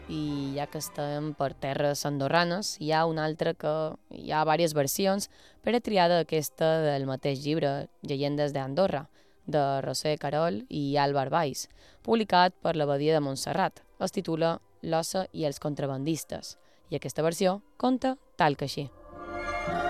i ja que estem per terres andorranes, hi ha una altra que hi ha diverses versions, però he triat aquesta del mateix llibre, Llegendes d'Andorra, de Roser Carol i Álvar Valls, publicat per l'Abadia de Montserrat. Es titula L'ossa i els contrabandistes, i aquesta versió conta tal que així.